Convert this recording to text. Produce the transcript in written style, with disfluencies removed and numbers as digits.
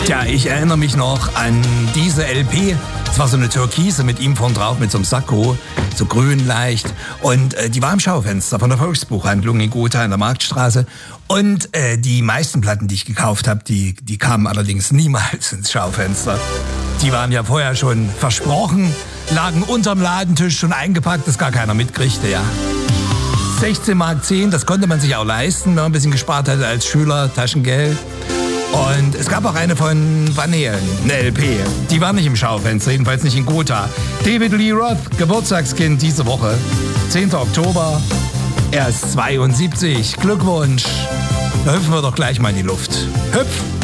Tja, ich erinnere mich noch an diese LP. Es war so eine Türkise mit ihm vorn drauf, mit so einem Sakko, so grün leicht. Und die war im Schaufenster von der Volksbuchhandlung in Gotha in der Marktstraße. Und die meisten Platten, die ich gekauft habe, die kamen allerdings niemals ins Schaufenster. Die waren ja vorher schon versprochen, lagen unterm Ladentisch schon eingepackt, dass gar keiner mitkriegte, ja. 16,10 Mark, das konnte man sich auch leisten, wenn man ein bisschen gespart hatte als Schüler, Taschengeld. Und es gab auch eine von Van Halen, eine LP. Die war nicht im Schaufenster, jedenfalls nicht in Gotha. David Lee Roth, Geburtstagskind diese Woche, 10. Oktober. Er ist 72. Glückwunsch. Da hüpfen wir doch gleich mal in die Luft. Hüpf!